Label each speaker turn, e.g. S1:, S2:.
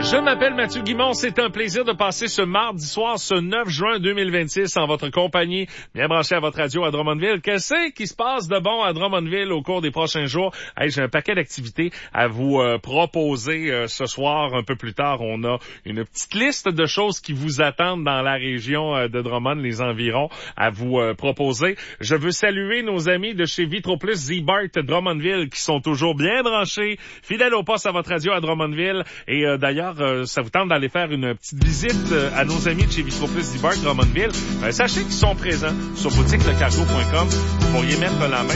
S1: Je m'appelle Mathieu Guimond. C'est un plaisir de passer ce mardi soir, ce 9 juin 2026, en votre compagnie, bien branché à votre radio à Drummondville. Qu'est-ce qui se passe de bon à Drummondville au cours des prochains jours? Hey, j'ai un paquet d'activités à vous proposer ce soir. Un peu plus tard, on a une petite liste de choses qui vous attendent dans la région de Drummond, les environs, à vous proposer. Je veux saluer nos amis de chez Vitroplus Z-Bart Drummondville qui sont toujours bien branchés, fidèles au poste à votre radio à Drummondville. Et d'ailleurs, ça vous tente d'aller faire une petite visite à nos amis de chez Vitroplus Z-Bart Drummondville, sachez qu'ils sont présents sur boutiquelecargo.com. Vous pourriez mettre la main